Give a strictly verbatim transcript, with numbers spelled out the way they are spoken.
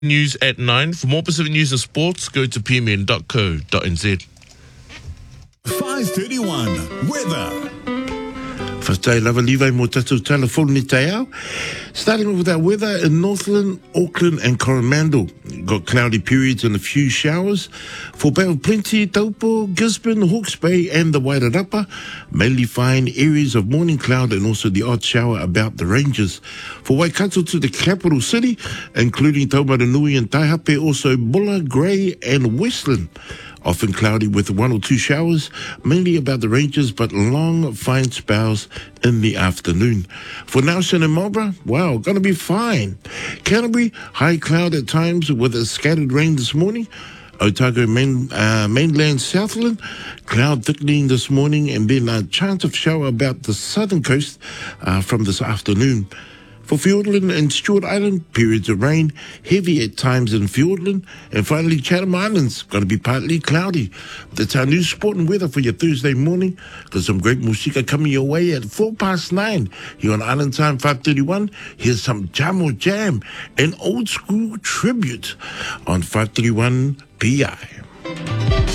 News at nine. For more Pacific news and sports, go to p m n dot co dot n z. five thirty-one weather. Whastai lava Levi mo tatou telefone ni te au. Starting with our weather in Northland, Auckland and Coromandel. Got cloudy periods and a few showers. For Bay of Plenty, Taupo, Gisborne, Hawke's Bay and the Wairarapa, mainly fine areas of morning cloud and also the odd shower about the ranges. For Waikato to the capital city, including Taumaranui and Taihape, also Bulla, Grey and Westland. Often cloudy with one or two showers, mainly about the ranges, but long, fine spells in the afternoon. For Nelson and Marlborough, wow, going to be fine. Canterbury, high cloud at times with a scattered rain this morning. Otago, main, uh, mainland Southland, cloud thickening this morning, and then a chance of shower about the southern coast uh, from this afternoon. For Fiordland and Stewart Island, periods of rain, heavy at times in Fiordland. And finally, Chatham Islands, going to be partly cloudy. That's our new sport and weather for your Thursday morning. Got some great musika coming your way at four past nine. Here on Island Time five thirty-one, here's some Jamo Jam, an old school tribute on five thirty-one P I.